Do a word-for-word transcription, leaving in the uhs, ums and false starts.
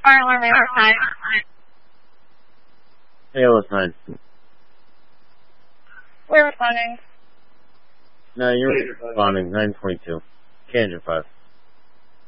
Fire alarm outside. A L S nine. We're responding. No, you're responding. nine twenty-two. Canyon five.